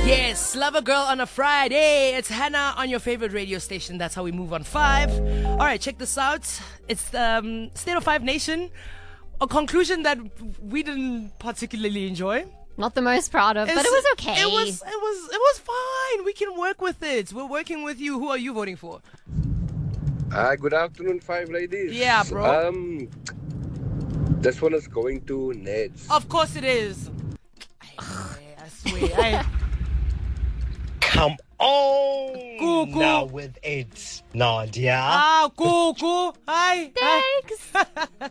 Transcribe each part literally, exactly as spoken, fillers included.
Yes, Love a Girl on a Friday. It's Hannah on your favorite radio station. That's how we move on five. All right, check this out. It's um, State of Five Nation. A conclusion that we didn't particularly enjoy. Not the most proud of, It's- but it was okay. It was, it was, it was fine. We can work with it. We're working with you. Who are you voting for? Ah, good afternoon, five ladies. Yeah, bro. Um, this one is going to Neds. Of course it is. I, I swear. I, Come on! Cool, cool. Now with it, Nadia. ah, cool, cool. Hi. Thanks.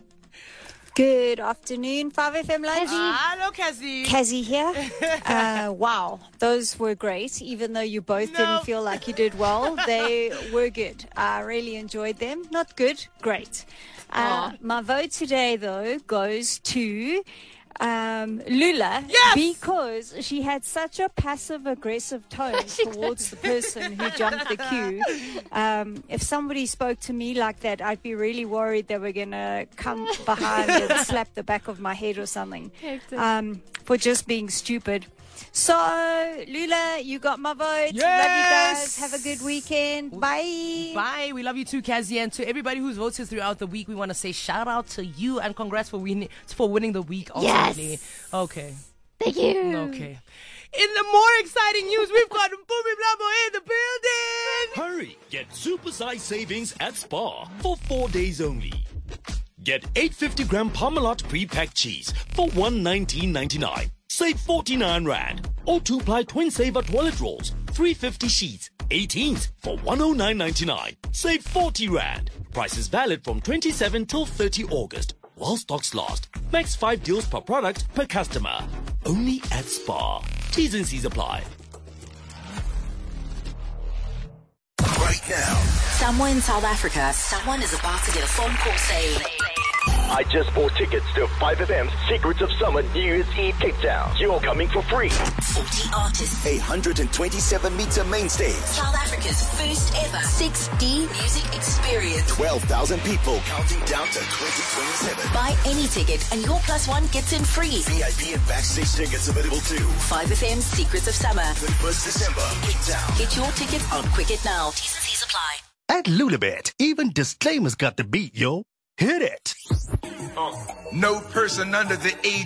Good afternoon, five F M Live. Hi. Hello, Cassie. Kazzy here. Uh, wow, those were great. Even though you both No. didn't feel like you did well, they were good. I really enjoyed them. Not good, great. Uh, my vote today, though, goes to um, Lula Yes! because she had such a passive-aggressive tone towards the person who jumped the queue. Um, if somebody spoke to me like that, I'd be really worried they were going to come behind and slap the back of my head or something um, for just being stupid. So, Lula, you got my vote. Love you guys. Yes! Have a good weekend. Bye. Bye. We love you too, Cassie. And to everybody who's voted throughout the week, we want to say shout out to you and congrats for winning for winning the week ultimately. Yes. Okay. Thank you. Okay. In the more exciting news, we've got Boomy Blabo in the building. Hurry! Get supersized savings at Spar for four days only. Get eight hundred fifty gram Parmalat pre-packed cheese for one nineteen ninety-nine. Save forty-nine rand. Or two-ply twin saver toilet rolls, three hundred fifty sheets, eighteens for one oh nine ninety-nine. Save forty rand. Price is valid from twenty-seventh till thirtieth August. While stocks last. Max five deals per product per customer. Only at Spar. T's and C's apply. Right now, Somewhere in South Africa, someone is about to get a phone call saying, I just bought tickets to five F M's Secrets of Summer New Year's Eve Kickdown. You're coming for free. forty artists, A one hundred twenty-seven meter main stage. South Africa's first ever six D music experience. twelve thousand people counting down to twenty twenty-seven. Buy any ticket and your plus one gets in free. V I P and backstage tickets available too. five F M's Secrets of Summer. twenty-first December, Kickdown. Get your ticket on Quicket now. T's and C's apply. At Lulabet, even disclaimers got the beat, yo. Hit it. No person under the age